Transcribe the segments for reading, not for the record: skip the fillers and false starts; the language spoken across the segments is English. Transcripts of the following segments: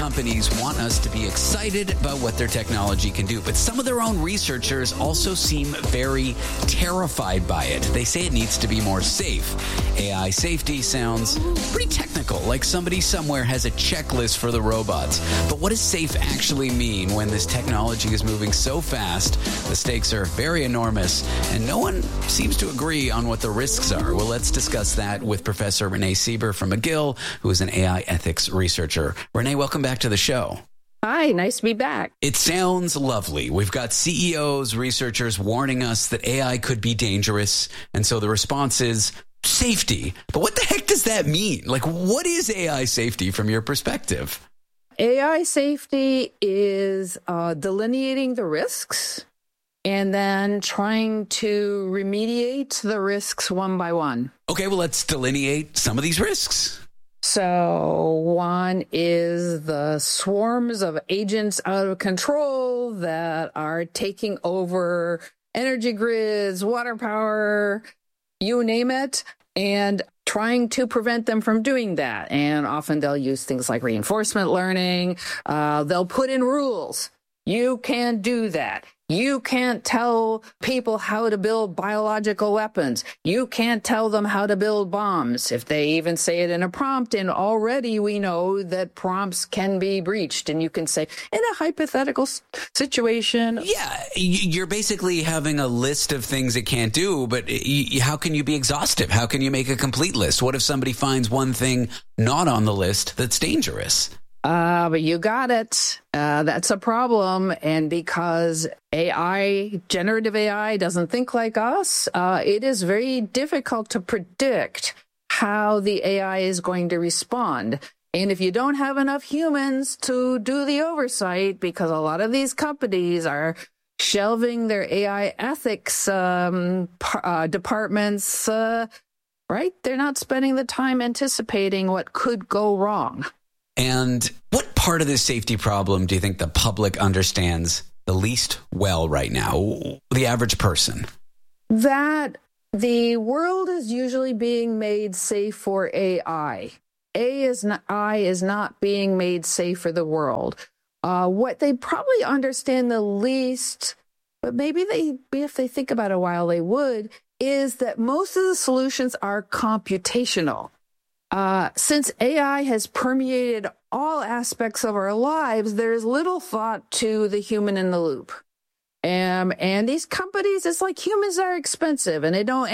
companies want us to be excited about what their technology can do, but some of their own researchers also seem very terrified by it. They say it needs to be more safe. AI safety sounds pretty technical, like somebody somewhere has a checklist for the robots. But what does safe actually mean when this technology is moving so fast? The stakes are very enormous, and no one seems to agree on what the risks are. Well, let's discuss that with Professor Renee Sieber from McGill, who is an AI ethics researcher. Renee, welcome back to the show. Hi, nice to be back. It sounds lovely. We've got CEOs, researchers warning us that AI could be dangerous, and so the response is safety. But what the heck does that mean? Like, what is AI safety from your perspective? AI safety is delineating the risks and then trying to remediate the risks one by one. Okay, well, let's delineate some of these risks. So one is the swarms of agents out of control that are taking over energy grids, water power, you name it, and trying to prevent them from doing that. And often they'll use things like reinforcement learning. They'll put in rules. You can't do that. You can't tell people how to build biological weapons. You can't tell them how to build bombs. If they even say it in a prompt, and already we know that prompts can be breached. And you can say, in a hypothetical situation. Yeah, you're basically having a list of things it can't do, but how can you be exhaustive? How can you make a complete list? What if somebody finds one thing not on the list that's dangerous? But you got it. That's a problem. And because generative AI doesn't think like us, it is very difficult to predict how the AI is going to respond. And if you don't have enough humans to do the oversight, because a lot of these companies are shelving their AI ethics departments, right? They're not spending the time anticipating what could go wrong. And what part of this safety problem do you think the public understands the least well right now, the average person? That the world is usually being made safe for AI. AI is not being made safe for the world. What they probably understand the least, but maybe if they think about it a while, they would, is that most of the solutions are computational. Since AI has permeated all aspects of our lives, there's little thought to the human in the loop. And these companies, it's like humans are expensive, and they don't,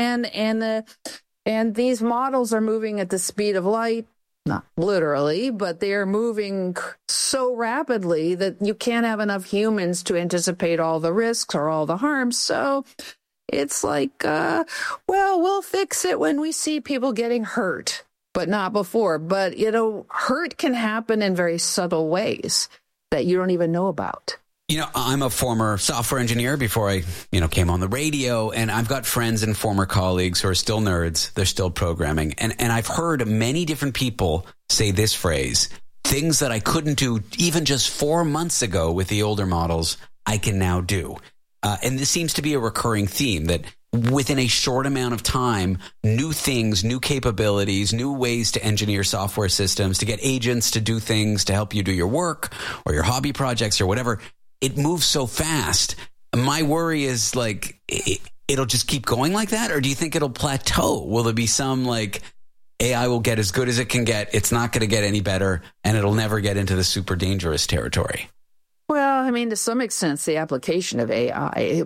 and these models are moving at the speed of light, not literally, but they are moving so rapidly that you can't have enough humans to anticipate all the risks or all the harms. So it's like, we'll fix it when we see people getting hurt. But not before. But, hurt can happen in very subtle ways that you don't even know about. I'm a former software engineer before I, came on the radio. And I've got friends and former colleagues who are still nerds. They're still programming. And I've heard many different people say this phrase, things that I couldn't do even just 4 months ago with the older models, I can now do. And this seems to be a recurring theme that within a short amount of time, new things, new capabilities, new ways to engineer software systems, to get agents to do things, to help you do your work or your hobby projects or whatever. It moves so fast. My worry is it'll just keep going like that? Or do you think it'll plateau? Will there be some AI will get as good as it can get. It's not going to get any better, and it'll never get into the super dangerous territory. Well, to some extent, the application of AI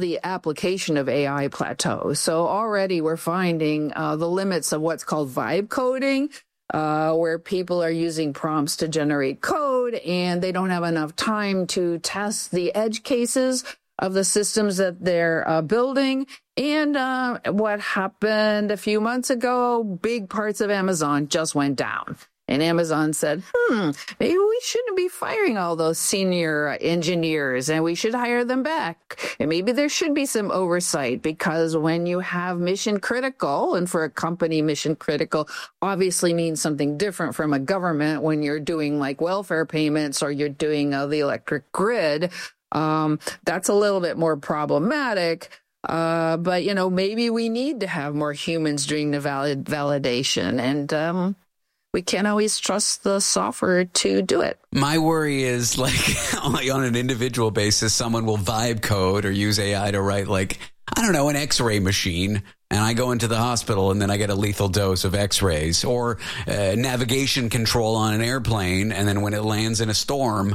plateau? So already we're finding the limits of what's called vibe coding, where people are using prompts to generate code, and they don't have enough time to test the edge cases of the systems that they're building. And what happened a few months ago, big parts of Amazon just went down. And Amazon said, maybe we shouldn't be firing all those senior engineers, and we should hire them back. And maybe there should be some oversight, because when you have mission critical, and for a company, mission critical obviously means something different from a government when you're doing welfare payments or you're doing the electric grid. That's a little bit more problematic. But, maybe we need to have more humans doing the validation. And we can't always trust the software to do it. My worry is like on an individual basis, someone will vibe code or use AI to write like, I don't know, an X-ray machine. And I go into the hospital and then I get a lethal dose of X-rays, or navigation control on an airplane. And then when it lands in a storm,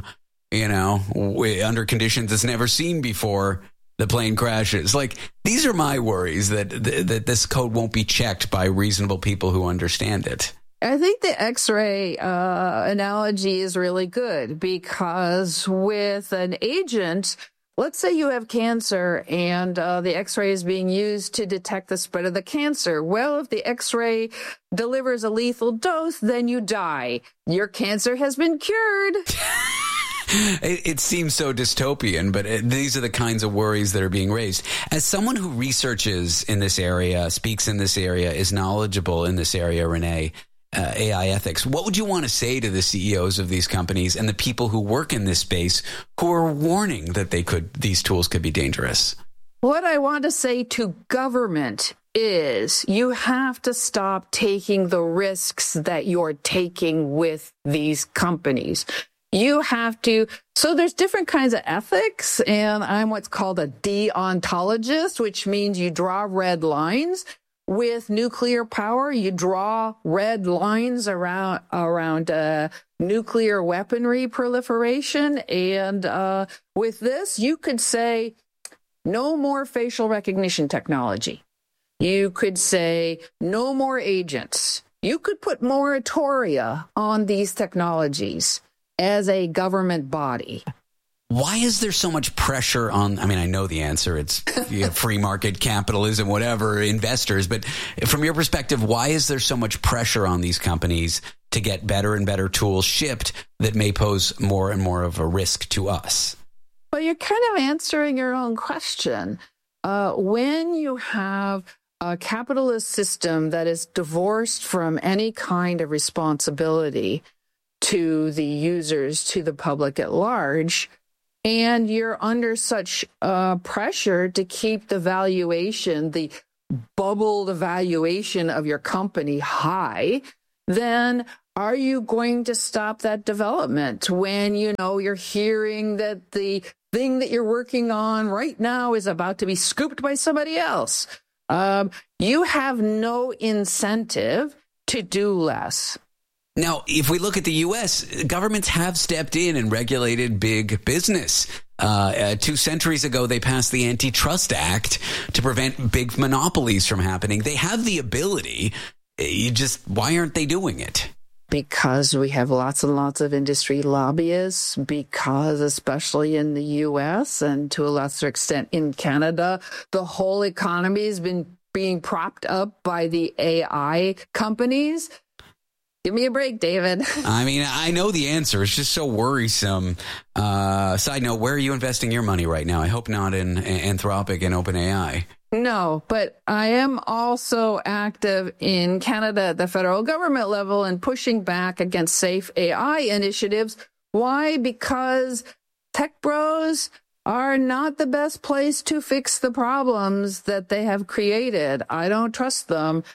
under conditions it's never seen before, the plane crashes. Like, these are my worries that this code won't be checked by reasonable people who understand it. I think the X-ray analogy is really good, because with an agent, let's say you have cancer and the X-ray is being used to detect the spread of the cancer. Well, if the X-ray delivers a lethal dose, then you die. Your cancer has been cured. It seems so dystopian, but these are the kinds of worries that are being raised. As someone who researches in this area, speaks in this area, is knowledgeable in this area, Renee, AI ethics, what would you want to say to the CEOs of these companies and the people who work in this space who are warning that these tools could be dangerous? What I want to say to government is you have to stop taking the risks that you're taking with these companies. You have to. So there's different kinds of ethics, and I'm what's called a deontologist, which means you draw red lines. With nuclear power, you draw red lines around nuclear weaponry proliferation. And with this, you could say no more facial recognition technology. You could say no more agents. You could put moratoria on these technologies as a government body. Why is there so much pressure on, I know the answer, it's free market capitalism, whatever, investors, but from your perspective, why is there so much pressure on these companies to get better and better tools shipped that may pose more and more of a risk to us? Well, you're kind of answering your own question. When you have a capitalist system that is divorced from any kind of responsibility to the users, to the public at large, and you're under such pressure to keep the valuation, the bubbled valuation of your company high, then are you going to stop that development when, you're hearing that the thing that you're working on right now is about to be scooped by somebody else? You have no incentive to do less. Now, if we look at the U.S., governments have stepped in and regulated big business. 2 centuries ago, they passed the Antitrust Act to prevent big monopolies from happening. They have the ability. Why aren't they doing it? Because we have lots and lots of industry lobbyists, because especially in the U.S. and to a lesser extent in Canada, the whole economy has been being propped up by the AI companies. Give me a break, David. I know the answer. It's just so worrisome. Side note, where are you investing your money right now? I hope not in Anthropic and OpenAI. No, but I am also active in Canada at the federal government level and pushing back against safe AI initiatives. Why? Because tech bros are not the best place to fix the problems that they have created. I don't trust them.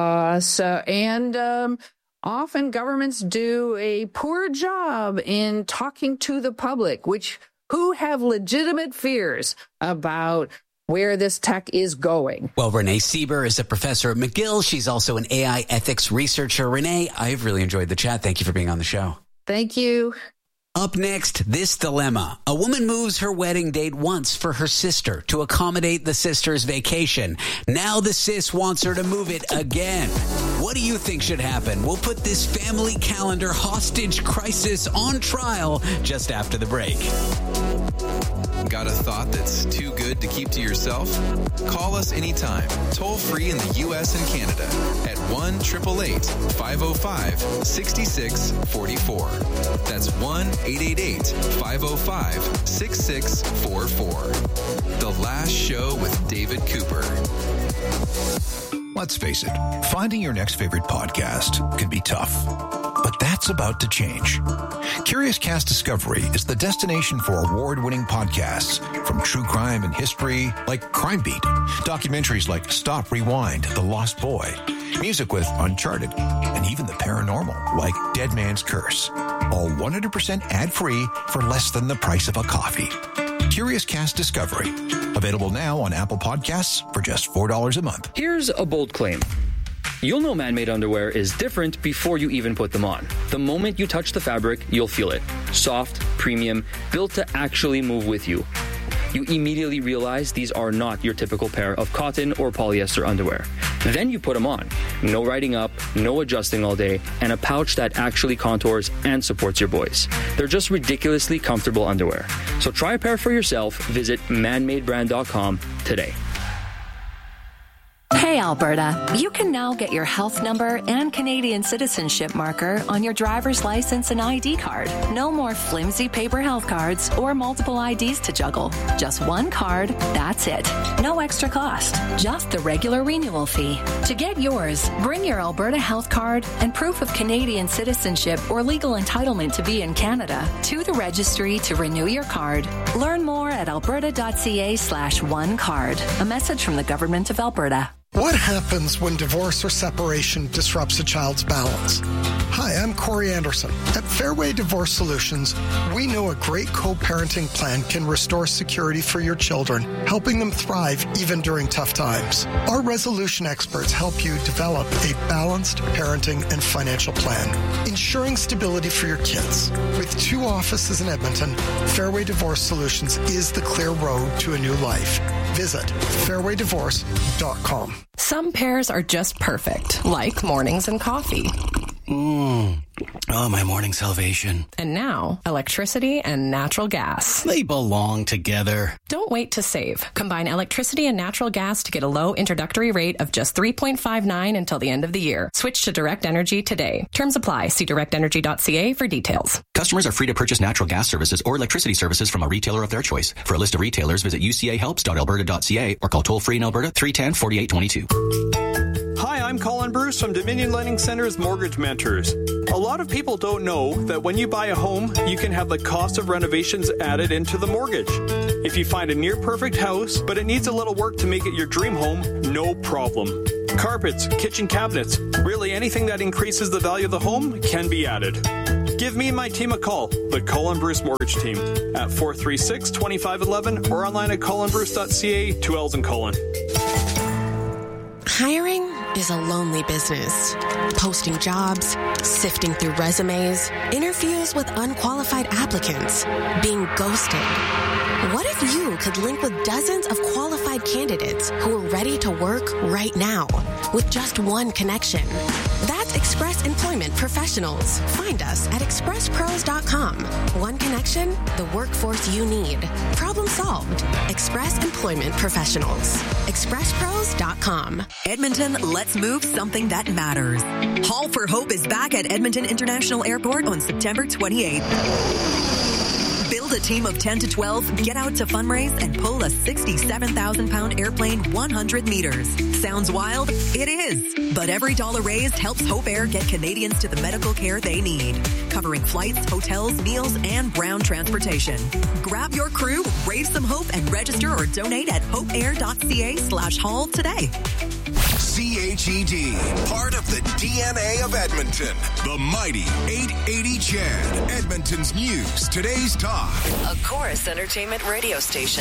Often governments do a poor job in talking to the public, who have legitimate fears about where this tech is going. Well, Renee Sieber is a professor at McGill. She's also an AI ethics researcher. Renee, I've really enjoyed the chat. Thank you for being on the show. Thank you. Up next, this dilemma. A woman moves her wedding date once for her sister to accommodate the sister's vacation. Now the sis wants her to move it again. What do you think should happen? We'll put this family calendar hostage crisis on trial just after the break. Got a thought that's too good to keep to yourself? Call us anytime, toll free in the U.S. and Canada at 1-888-505-6644. That's 1-888-505-6644. The Last Show with David Cooper. Let's face it, finding your next favorite podcast can be tough. But that's what's about to change. Curious Cast Discovery is the destination for award-winning podcasts from true crime and history like Crime Beat, documentaries like Stop, Rewind, The Lost Boy, music with Uncharted, and even the paranormal like Dead Man's Curse. All 100% ad-free for less than the price of a coffee. Curious Cast Discovery. Available now on Apple Podcasts for just $4 a month. Here's a bold claim. You'll know man-made underwear is different before you even put them on. The moment you touch the fabric, you'll feel it. Soft, premium, built to actually move with you. You immediately realize these are not your typical pair of cotton or polyester underwear. Then you put them on. No riding up, no adjusting all day, and a pouch that actually contours and supports your boys. They're just ridiculously comfortable underwear. So try a pair for yourself. Visit manmadebrand.com today. Hey Alberta, you can now get your health number and Canadian citizenship marker on your driver's license and ID card. No more flimsy paper health cards or multiple IDs to juggle. Just one card, that's it. No extra cost, just the regular renewal fee. To get yours, bring your Alberta health card and proof of Canadian citizenship or legal entitlement to be in Canada to the registry to renew your card. Learn more at alberta.ca/onecard. A message from the Government of Alberta. What happens when divorce or separation disrupts a child's balance? Hi, I'm Corey Anderson. At Fairway Divorce Solutions, we know a great co-parenting plan can restore security for your children, helping them thrive even during tough times. Our resolution experts help you develop a balanced parenting and financial plan, ensuring stability for your kids. With 2 offices in Edmonton, Fairway Divorce Solutions is the clear road to a new life. Visit fairwaydivorce.com. Some pairs are just perfect, like mornings and coffee. Oh, my morning salvation. And now, electricity and natural gas. They belong together. Don't wait to save. Combine electricity and natural gas to get a low introductory rate of just $3.59 until the end of the year. Switch to Direct Energy today. Terms apply. See directenergy.ca for details. Customers are free to purchase natural gas services or electricity services from a retailer of their choice. For a list of retailers, visit ucahelps.alberta.ca or call toll-free in Alberta 310-4822. Hi, I'm Colin Bruce from Dominion Lending Center's Mortgage Mentors. A lot of people don't know that when you buy a home, you can have the cost of renovations added into the mortgage. If you find a near-perfect house, but it needs a little work to make it your dream home, no problem. Carpets, kitchen cabinets, really anything that increases the value of the home can be added. Give me and my team a call, the Colin Bruce Mortgage Team, at 436-2511 or online at colinbruce.ca, 2 L's in Colin. Hiring is a lonely business. Posting jobs, sifting through resumes, interviews with unqualified applicants, being ghosted. What if you could link with dozens of qualified candidates who are ready to work right now with just one connection? That's Express Employment Professionals. Find us at expresspros.com. One connection, the workforce you need. Problem solved. Express Employment Professionals. expresspros.com. Edmonton, let's move something that matters. Haul for Hope is back at Edmonton International Airport on September 28th. Build a team of 10 to 12, get out to fundraise, and pull a 67,000-pound airplane 100 meters. Sounds wild? It is. But every dollar raised helps Hope Air get Canadians to the medical care they need, covering flights, hotels, meals, and ground transportation. Grab your crew, raise some hope, and register or donate at hopeair.ca/haul today. CHED, part of the DNA of Edmonton. The mighty 880 CHED, Edmonton's news, today's talk. A Chorus Entertainment radio station.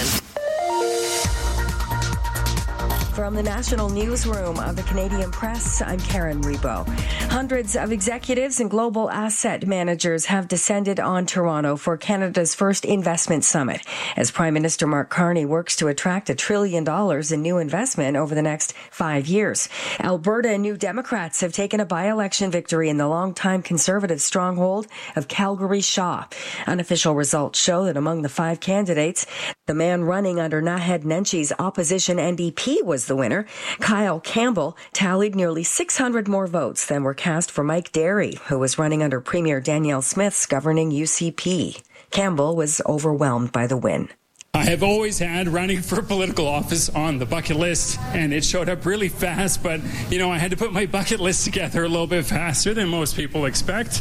From the National Newsroom of the Canadian Press, I'm Karen Rebo. Hundreds of executives and global asset managers have descended on Toronto for Canada's first investment summit as Prime Minister Mark Carney works to attract $1 trillion in new investment over the next 5 years. Alberta and New Democrats have taken a by-election victory in the longtime Conservative stronghold of Calgary Shaw. Unofficial results show that among the 5 candidates, the man running under Naheed Nenshi's opposition NDP was the winner. Kyle Campbell tallied nearly 600 more votes than were cast for Mike Derry, who was running under Premier Danielle Smith's governing UCP. Campbell was overwhelmed by the win. I have always had running for political office on the bucket list, and it showed up really fast, but, I had to put my bucket list together a little bit faster than most people expect.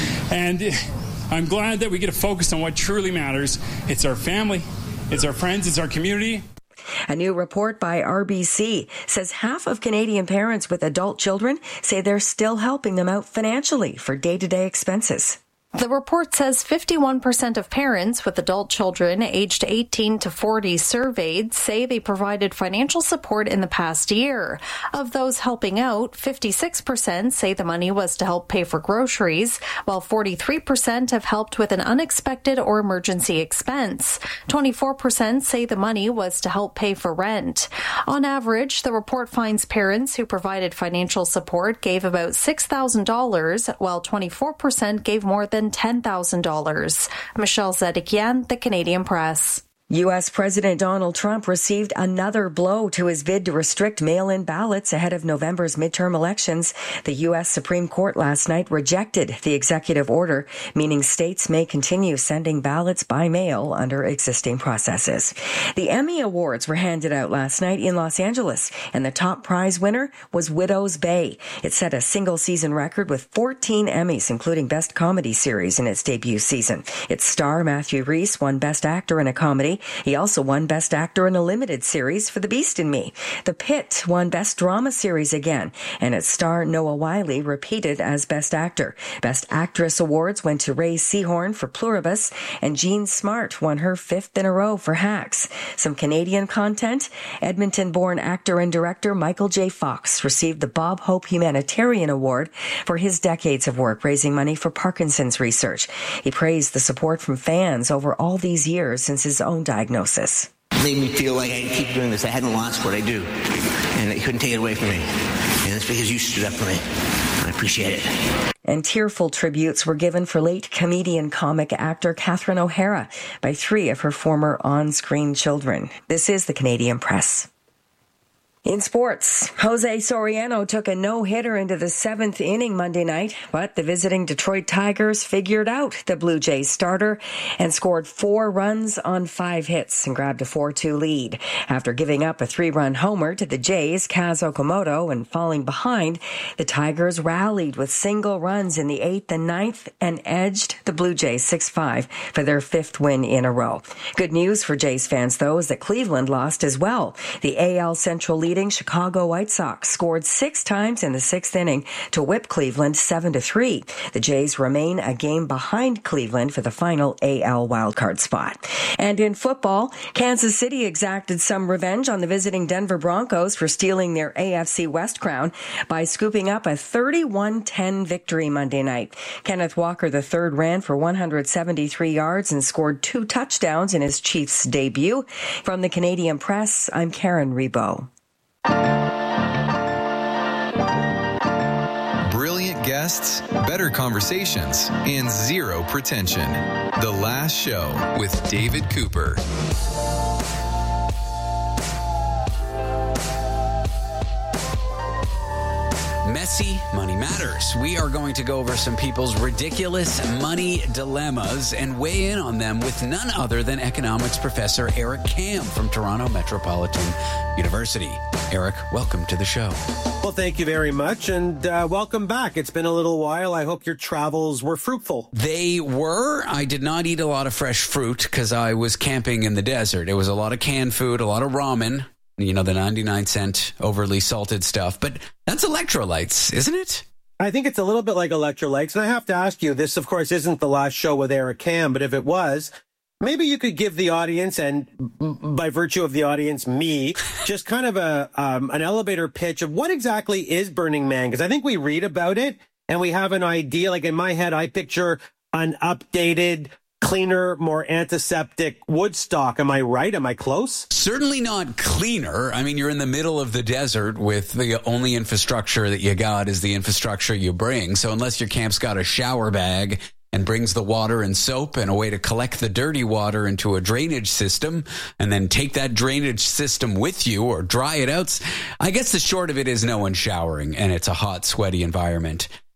And I'm glad that we get to focus on what truly matters. It's our family, it's our friends, it's our community. A new report by RBC says half of Canadian parents with adult children say they're still helping them out financially for day-to-day expenses. The report says 51% of parents with adult children aged 18 to 40 surveyed say they provided financial support in the past year. Of those helping out, 56% say the money was to help pay for groceries, while 43% have helped with an unexpected or emergency expense. 24% say the money was to help pay for rent. On average, the report finds parents who provided financial support gave about $6,000, while 24% gave more than $10,000. Michelle Zedekian, The Canadian Press. U.S. President Donald Trump received another blow to his bid to restrict mail-in ballots ahead of November's midterm elections. The U.S. Supreme Court last night rejected the executive order, meaning states may continue sending ballots by mail under existing processes. The Emmy Awards were handed out last night in Los Angeles, and the top prize winner was Widow's Bay. It set a single-season record with 14 Emmys, including Best Comedy Series in its debut season. Its star, Matthew Rhys, won Best Actor in a Comedy. He also won Best Actor in a Limited Series for The Beast in Me. The Pit won Best Drama Series again, and its star Noah Wyle repeated as Best Actor. Best Actress awards went to Ray Seahorn for Pluribus, and Jean Smart won her 5th in a row for Hacks. Some Canadian content: Edmonton-born actor and director Michael J. Fox received the Bob Hope Humanitarian Award for his decades of work raising money for Parkinson's research. He praised the support from fans over all these years since his own diagnosis. It made me feel like I keep doing this. I hadn't lost what I do, and they couldn't take it away from me. And it's because you stood up for me. I appreciate it. And tearful tributes were given for late comedian comic actor Catherine O'Hara by 3 of her former on-screen children. This is The Canadian Press. In sports, Jose Soriano took a no-hitter into the 7th inning Monday night, but the visiting Detroit Tigers figured out the Blue Jays starter and scored 4 runs on 5 hits and grabbed a 4-2 lead. After giving up a 3-run homer to the Jays, Kaz Okamoto, and falling behind, the Tigers rallied with single runs in the 8th and 9th and edged the Blue Jays 6-5 for their 5th win in a row. Good news for Jays fans, though, is that Cleveland lost as well. The AL Central leading Chicago White Sox scored 6 times in the 6th inning to whip Cleveland 7-3. The Jays remain a game behind Cleveland for the final AL wildcard spot. And in football, Kansas City exacted some revenge on the visiting Denver Broncos for stealing their AFC West crown by scooping up a 31-10 victory Monday night. Kenneth Walker III ran for 173 yards and scored 2 touchdowns in his Chiefs debut. From the Canadian Press, I'm Karen Rebo. Brilliant guests, better conversations, and zero pretension. The Last Show with David Cooper. Messy Money Matters. We are going to go over some people's ridiculous money dilemmas and weigh in on them with none other than economics professor Eric Kam from Toronto Metropolitan University. Eric, welcome to the show. Well, thank you very much, and welcome back. It's been a little while. I hope your travels were fruitful. They were. I did not eat a lot of fresh fruit because I was camping in the desert. It was a lot of canned food, a lot of ramen. The 99-cent overly salted stuff. But that's electrolytes, isn't it? I think it's a little bit like electrolytes. And I have to ask you, this, of course, isn't the Last Show with Eric Kam, but if it was, maybe you could give the audience, and by virtue of the audience, me, just kind of an elevator pitch of what exactly is Burning Man. Because I think we read about it and we have an idea. Like in my head, I picture an updated, cleaner, more antiseptic Woodstock. Am I right? Am I close? Certainly not cleaner. I mean, you're in the middle of the desert with the only infrastructure that you got is the infrastructure you bring. So unless your camp's got a shower bag and brings the water and soap and a way to collect the dirty water into a drainage system and then take that drainage system with you or dry it out, I guess the short of it is no one's showering and it's a hot, sweaty environment.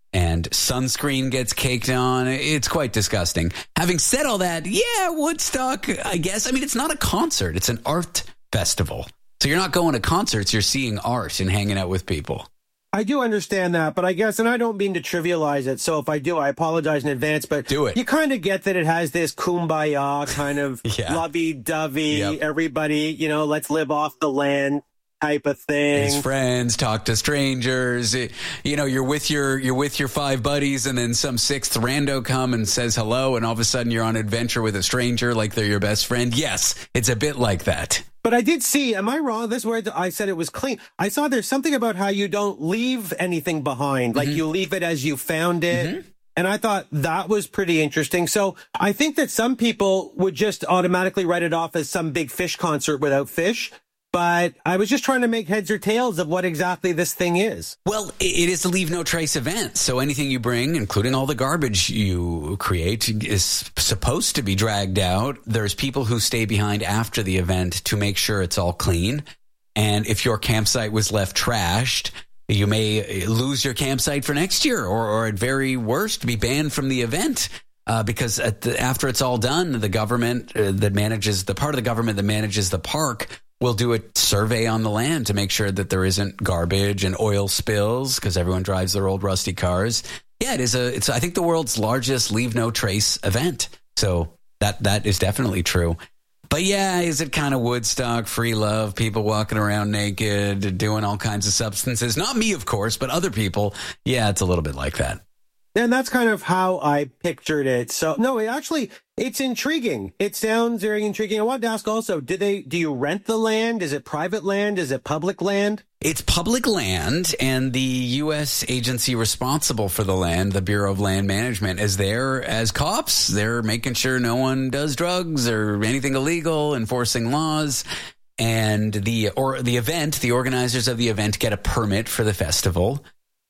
and sunscreen gets caked on. It's quite disgusting. Having said all that, yeah, Woodstock, I guess. I mean, it's not a concert. It's an art festival. So you're not going to concerts. You're seeing art and hanging out with people. I do understand that, but I guess, and I don't mean to trivialize it, so if I do, I apologize in advance, but do it. You kind of get that it has this kumbaya kind of lovey-dovey, everybody, let's live off the land type of thing. His friends, talk to strangers. You're with your 5 buddies, and then some 6th rando come and says hello, and all of a sudden you're on an adventure with a stranger like they're your best friend. Yes, it's a bit like that. But I did see, am I wrong? This word I said it was clean. I saw there's something about how you don't leave anything behind. Like you leave it as you found it. And I thought that was pretty interesting. So I think that some people would just automatically write it off as some big Fish concert without Fish. But I was just trying to make heads or tails of what exactly this thing is. Well, it is a leave no trace event. So anything you bring, including all the garbage you create, is supposed to be dragged out. There's people who stay behind after the event to make sure it's all clean. And if your campsite was left trashed, you may lose your campsite for next year, or at very worst, be banned from the event. Because after it's all done, the government the part of the government that manages the park will do a survey on the land to make sure that there isn't garbage and oil spills, because everyone drives their old rusty cars. Yeah, it's I think the world's largest leave no trace event. So that is definitely true. But yeah, is it kind of Woodstock, free love, people walking around naked, doing all kinds of substances? Not me, of course, but other people. Yeah, it's a little bit like that. And that's kind of how I pictured it. So, no, it's intriguing. It sounds very intriguing. I wanted to ask also, do you rent the land? Is it private land? Is it public land? It's public land, and the U.S. agency responsible for the land, the Bureau of Land Management, is there as cops. They're making sure no one does drugs or anything illegal, enforcing laws. And the organizers of the event get a permit for the festival.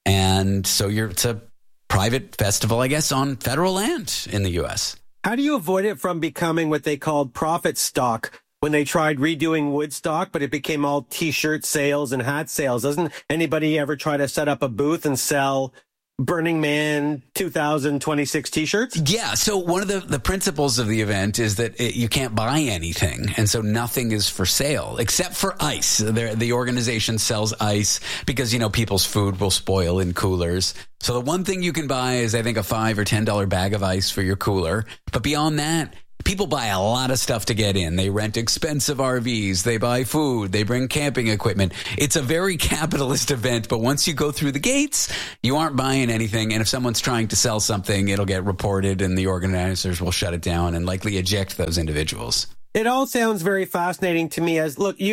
And so it's a private festival, I guess, on federal land in the U.S. How do you avoid it from becoming what they called profit stock when they tried redoing Woodstock, but it became all T-shirt sales and hat sales? Doesn't anybody ever try to set up a booth and sell Burning Man 2026 T-shirts? Yeah, so one of the principles of the event is that you can't buy anything, and so nothing is for sale except for ice. The organization sells ice because, people's food will spoil in coolers. So the one thing you can buy is, I think, a $5 or $10 bag of ice for your cooler. But beyond that, people buy a lot of stuff to get in. They rent expensive RVs. They buy food. They bring camping equipment. It's a very capitalist event, but once you go through the gates, you aren't buying anything. And if someone's trying to sell something, it'll get reported and the organizers will shut it down and likely eject those individuals. It all sounds very fascinating to me.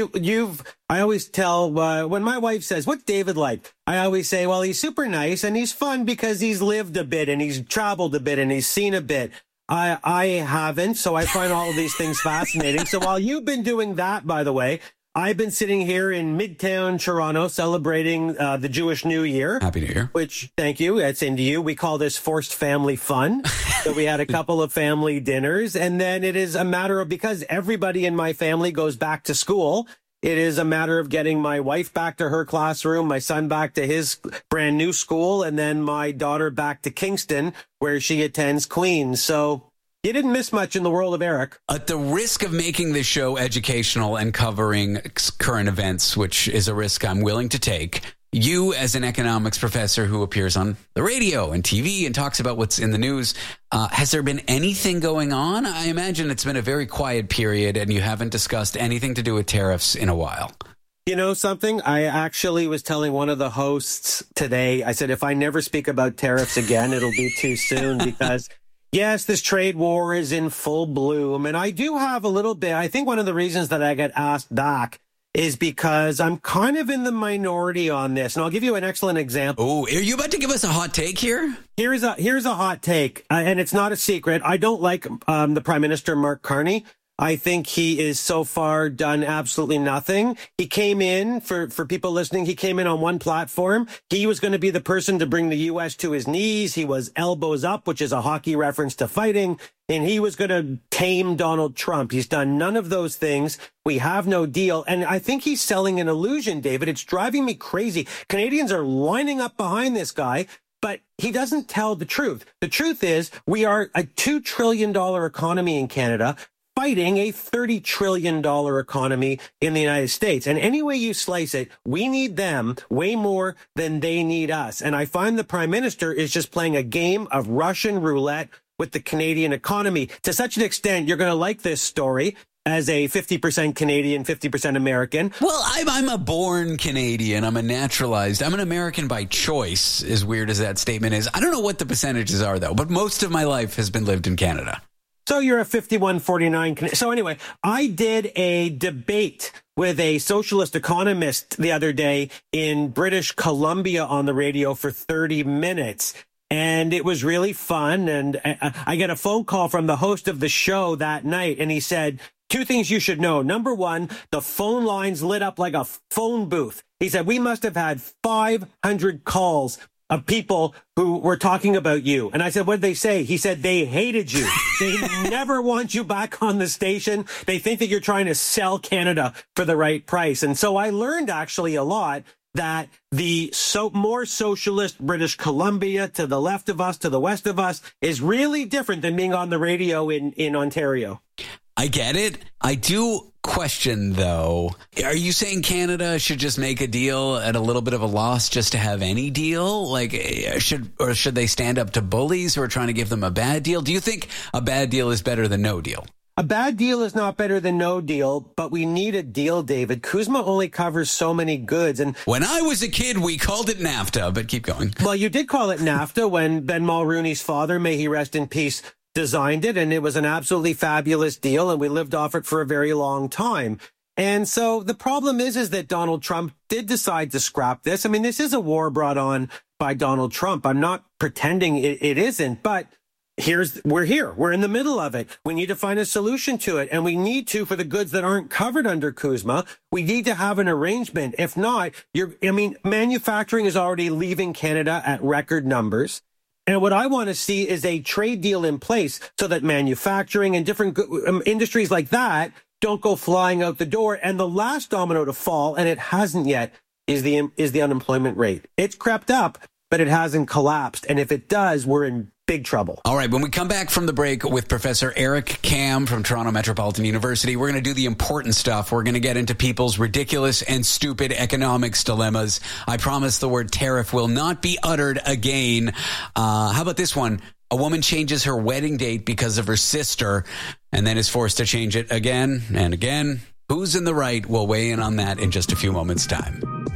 I always tell, when my wife says, what's David like? I always say, well, he's super nice and he's fun because he's lived a bit and he's traveled a bit and he's seen a bit. I haven't, so I find all of these things fascinating. So while you've been doing that, by the way, I've been sitting here in Midtown Toronto celebrating the Jewish New Year. Happy New Year. Which, thank you, that's into you. We call this forced family fun. So we had a couple of family dinners, and then it is a matter of, because everybody in my family goes back to school, it is a matter of getting my wife back to her classroom, my son back to his brand new school, and then my daughter back to Kingston, where she attends Queen's. So you didn't miss much in the world of Eric. At the risk of making this show educational and covering current events, which is a risk I'm willing to take, you, as an economics professor who appears on the radio and TV and talks about what's in the news, has there been anything going on? I imagine it's been a very quiet period and you haven't discussed anything to do with tariffs in a while. You know something? I actually was telling one of the hosts today, I said, if I never speak about tariffs again, it'll be too soon because, yes, this trade war is in full bloom. And I do have a little bit, I think one of the reasons that I get asked back is because I'm kind of in the minority on this. And I'll give you an excellent example. Oh, are you about to give us a hot take here? Here's a hot take, and it's not a secret. I don't like the Prime Minister, Mark Carney. I think he is so far done absolutely nothing. He came in, for people listening, he came in on one platform. He was going to be the person to bring the U.S. to his knees. He was elbows up, which is a hockey reference to fighting. And he was going to tame Donald Trump. He's done none of those things. We have no deal. And I think he's selling an illusion, David. It's driving me crazy. Canadians are lining up behind this guy. but he doesn't tell the truth. The truth is we are a $2 trillion economy in Canada, fighting a $30 trillion economy in the United States. And any way you slice it, we need them way more than they need us. And I find the Prime Minister is just playing a game of Russian roulette with the Canadian economy. To such an extent, you're going to like this story as a 50% Canadian, 50% American. Well, I'm a born Canadian. I'm a naturalized. I'm an American by choice, as weird as that statement is. I don't know what the percentages are, though, but most of my life has been lived in Canada. So you're a 51-49. So anyway, I did a debate with a socialist economist the other day in British Columbia on the radio for 30 minutes. And it was really fun. And I get a phone call from the host of the show that night. And he said, 2 things you should know. Number 1, the phone lines lit up like a phone booth. He said, we must have had 500 calls of people who were talking about you. And I said, what did they say? He said, they hated you. They never want you back on the station. They think that you're trying to sell Canada for the right price. And so I learned actually a lot that the more socialist British Columbia to the left of us, to the west of us, is really different than being on the radio in Ontario. I get it. I do question, though. Are you saying Canada should just make a deal at a little bit of a loss just to have any deal? Like, should they stand up to bullies who are trying to give them a bad deal? Do you think a bad deal is better than no deal? A bad deal is not better than no deal, but we need a deal, David. CUSMA only covers so many goods. And when I was a kid, we called it NAFTA, but keep going. Well, you did call it NAFTA when Ben Mulrooney's father, may he rest in peace, designed it, and it was an absolutely fabulous deal, and we lived off it for a very long time. And so the problem is that Donald Trump did decide to scrap this. I mean, this is a war brought on by Donald Trump. I'm not pretending it isn't, but we're here. We're in the middle of it. We need to find a solution to it, and we need to, for the goods that aren't covered under CUSMA, we need to have an arrangement. If not, manufacturing is already leaving Canada at record numbers. And what I want to see is a trade deal in place so that manufacturing and different industries like that don't go flying out the door. And the last domino to fall, and it hasn't yet, is the unemployment rate. It's crept up, but it hasn't collapsed. And if it does, we're in big trouble. All right. When we come back from the break with Professor Eric Kam from Toronto Metropolitan University, we're going to do the important stuff. We're going to get into people's ridiculous and stupid economics dilemmas. I promise the word tariff will not be uttered again. How about this one? A woman changes her wedding date because of her sister and then is forced to change it again and again. Who's in the right? We'll weigh in on that in just a few moments' time.